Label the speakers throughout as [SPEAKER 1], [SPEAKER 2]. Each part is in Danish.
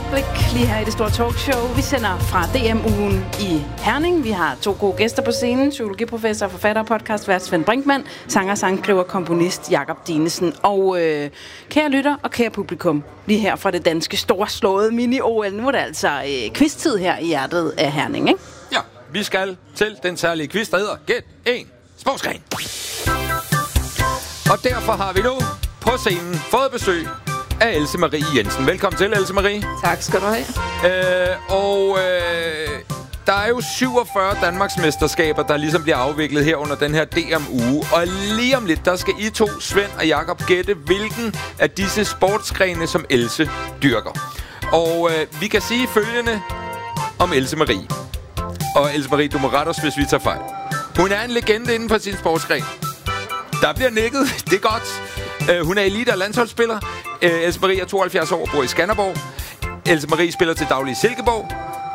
[SPEAKER 1] overblik lige her i det store talkshow. Vi sender fra DM-ugen i Herning. Vi har 2 gode gæster på scenen. Psykologiprofessor, forfatter og podcastvært Svend Brinkmann. Sanger, sangskriver, komponist Jakob Dinesen. Og kære lytter og kære publikum, lige her fra det danske storslåede mini-OL. Nu er det altså quiz-tid her i hjertet af Herning, ikke?
[SPEAKER 2] Ja, vi skal til den særlige quiz, der hedder Gæt en sportsgren. Og derfor har vi nu på scenen fået besøg af Else Marie Jensen. Velkommen til, Else Marie.
[SPEAKER 3] Tak skal du have.
[SPEAKER 2] Der er jo 47 Danmarksmesterskaber, der ligesom bliver afviklet her under den her DM-uge. Og lige om lidt, der skal I to, Svend og Jakob, gætte, hvilken af disse sportsgrene, som Else dyrker. Og vi kan sige følgende om Else Marie. Og Else Marie, du må rette os, hvis vi tager fejl. Hun er en legende inden for sin sportsgren. Der bliver nikket, det er godt. Hun er elite- og landsholdsspiller. Else Marie er 72 år og bor i Skanderborg. Else Marie spiller til daglig i Silkeborg.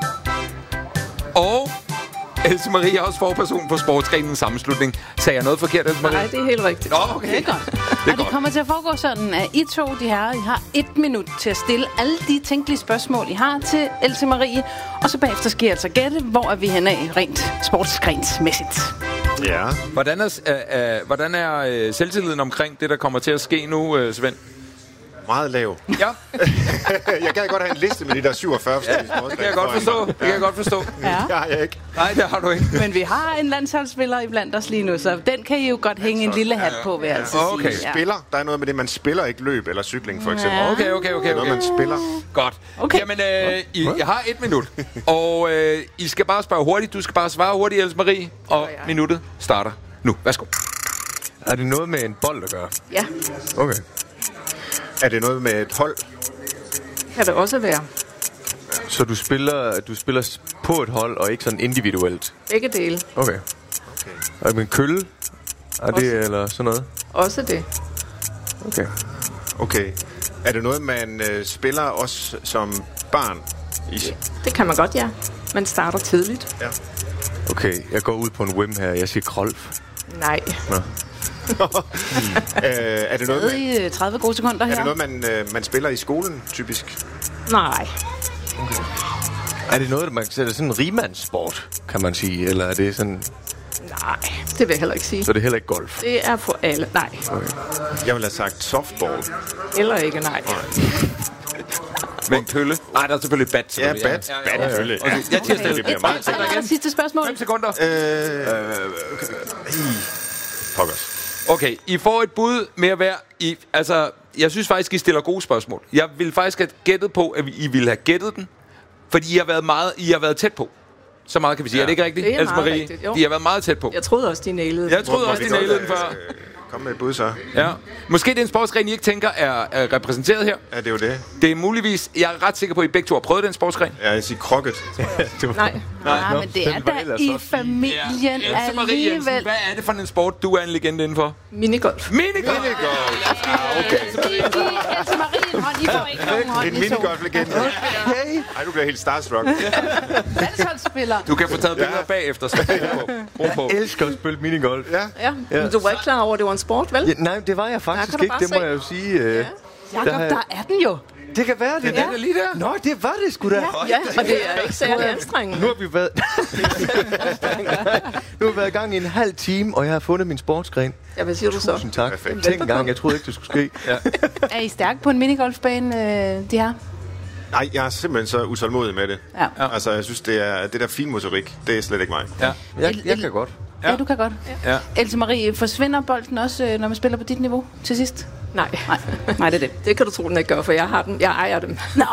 [SPEAKER 2] Og Else Marie er også forperson på sportsgrenens sammenslutning. Sagde jeg noget forkert, Else Marie?
[SPEAKER 3] Nej, det er helt rigtigt.
[SPEAKER 2] Nå, okay.
[SPEAKER 1] Det er godt. Det kommer til at foregå sådan, at I to, de her, I har 1 minut til at stille alle de tænkelige spørgsmål, I har til Else Marie. Og så bagefter skal I altså gætte, hvor er vi henne af rent sportsgrensmæssigt.
[SPEAKER 4] Ja.
[SPEAKER 2] Hvordan er selvtilliden omkring det, der kommer til at ske nu, Svend?
[SPEAKER 4] Meget lav.
[SPEAKER 2] Ja.
[SPEAKER 4] Jeg kan godt have en liste med de der 47 forskellige sportsgrene.
[SPEAKER 2] Det kan jeg godt forstå.
[SPEAKER 1] Ja.
[SPEAKER 4] Det har jeg ikke.
[SPEAKER 2] Nej, det har du ikke.
[SPEAKER 1] Men vi har en landsholdsspiller iblandt os lige nu, så den kan I jo godt hænge en lille hat på, vil jeg altså
[SPEAKER 2] Okay.
[SPEAKER 1] sige.
[SPEAKER 4] Spiller. Der er noget med det, man spiller ikke løb eller cykling, for eksempel.
[SPEAKER 2] Okay.
[SPEAKER 4] Noget, man spiller.
[SPEAKER 2] Godt.
[SPEAKER 1] Okay.
[SPEAKER 2] Jamen, jeg har 1 minut. Og I skal bare spørge hurtigt. Du skal bare svare hurtigt, Else Marie. Og minuttet starter nu. Værsgo.
[SPEAKER 5] Er det noget med en bold at gøre?
[SPEAKER 3] Ja,
[SPEAKER 5] Okay.
[SPEAKER 4] Er det noget med et hold?
[SPEAKER 3] kan det også være.
[SPEAKER 5] Så du spiller på et hold, og ikke sådan individuelt?
[SPEAKER 3] Begge dele.
[SPEAKER 5] Okay. Er det med en kølle? Er det, eller sådan noget?
[SPEAKER 3] Også det.
[SPEAKER 5] Okay.
[SPEAKER 4] Okay. Er det noget, man spiller også som barn?
[SPEAKER 3] Det kan man godt, ja. Man starter tidligt.
[SPEAKER 4] Ja.
[SPEAKER 5] Okay, jeg går ud på en whim her. Jeg siger krolf.
[SPEAKER 3] Nej.
[SPEAKER 4] Er det noget,
[SPEAKER 1] I 30 gode sekunder her.
[SPEAKER 4] er det noget man spiller i skolen, typisk?
[SPEAKER 3] Nej.
[SPEAKER 5] Er det noget, man sætter sådan en rimandssport, kan man sige? Eller er det sådan...
[SPEAKER 3] Nej, det vil jeg heller ikke sige.
[SPEAKER 5] Så er det heller ikke golf?
[SPEAKER 3] Det er for alle. Nej.
[SPEAKER 5] Okay.
[SPEAKER 4] Jeg ville have sagt softball.
[SPEAKER 3] Eller ikke, nej.
[SPEAKER 2] Med en kølle? Nej, der er selvfølgelig bat.
[SPEAKER 4] Ja, bat. Bat, selvfølgelig.
[SPEAKER 2] Okay. Jeg siger stille.
[SPEAKER 4] Det bliver meget
[SPEAKER 1] Og så sidste spørgsmål.
[SPEAKER 2] 5 sekunder.
[SPEAKER 4] Pokkers.
[SPEAKER 2] Okay, I får et bud med at være i... Altså, jeg synes faktisk, I stiller gode spørgsmål. Jeg ville faktisk have gættet på, at I ville have gættet den. Fordi I har været tæt på. Så meget kan vi sige. Er det ikke rigtigt,
[SPEAKER 3] Det er
[SPEAKER 2] Else
[SPEAKER 3] meget
[SPEAKER 2] Marie?
[SPEAKER 3] rigtigt, jo.
[SPEAKER 2] De har været meget tæt på.
[SPEAKER 3] Jeg troede også, de nailede.
[SPEAKER 2] Jeg troede også, de nailede den før.
[SPEAKER 4] Kom med et bud så.
[SPEAKER 2] Ja. Måske det er en sportsgren, I ikke tænker er repræsenteret her.
[SPEAKER 4] Ja, det er jo det.
[SPEAKER 2] Det er muligvis... Jeg er ret sikker på, at I begge to har prøvet den sportsgren.
[SPEAKER 4] Ja, jeg siger krokket.
[SPEAKER 3] Nej.
[SPEAKER 1] Nej, men det er
[SPEAKER 5] den var
[SPEAKER 1] da
[SPEAKER 5] ellers
[SPEAKER 1] i
[SPEAKER 5] også
[SPEAKER 1] familien
[SPEAKER 2] Else Marie Jensen,
[SPEAKER 1] alligevel.
[SPEAKER 2] hvad er det for en sport, du er en legende indenfor?
[SPEAKER 3] Minigolf.
[SPEAKER 2] Minigolf!
[SPEAKER 4] Okay.
[SPEAKER 1] Else Marie, en hånd. I får ikke nogen hånd.
[SPEAKER 4] En minigolf-legende. Ej, du bliver helt starstruck.
[SPEAKER 1] Landsholdsspiller.
[SPEAKER 2] Du kan få taget billeder bagefter. Så
[SPEAKER 5] Jeg elsker at spille minigolf.
[SPEAKER 4] Ja.
[SPEAKER 3] Ja, men du var ikke klar over, at det var en sport, vel?
[SPEAKER 5] Ja, nej, det var jeg faktisk
[SPEAKER 3] Der kan du
[SPEAKER 5] ikke.
[SPEAKER 3] bare
[SPEAKER 5] Det må
[SPEAKER 3] se.
[SPEAKER 5] jeg jo sige.
[SPEAKER 1] Jakob, der er den jo.
[SPEAKER 5] Det kan være, det
[SPEAKER 2] Den er lige der.
[SPEAKER 5] Nå, det var det sgu da.
[SPEAKER 3] Ja, og det er ikke særlig anstrengende.
[SPEAKER 5] Nu har vi været... nu har vi været i gang i en halv time, og jeg har fundet min sportsgren.
[SPEAKER 3] Ja, hvad siger du så?
[SPEAKER 5] Tusind tak.
[SPEAKER 4] Perfekt.
[SPEAKER 5] Tænk engang, jeg troede ikke, det skulle ske.
[SPEAKER 1] Er I stærke på en minigolfbane, de her?
[SPEAKER 4] Nej, jeg er simpelthen så utålmodig med det.
[SPEAKER 1] Ja.
[SPEAKER 4] Altså, jeg synes, det der finmotorik, det er slet ikke mig.
[SPEAKER 2] Ja.
[SPEAKER 5] Jeg kan godt.
[SPEAKER 1] Ja, du kan godt.
[SPEAKER 2] Ja.
[SPEAKER 1] Else Marie, forsvinder bolden også, når man spiller på dit niveau til sidst?
[SPEAKER 3] Nej.
[SPEAKER 1] Nej, det er det.
[SPEAKER 3] Det kan du tro, den ikke gør, for jeg har den. Jeg ejer dem.
[SPEAKER 1] Nå,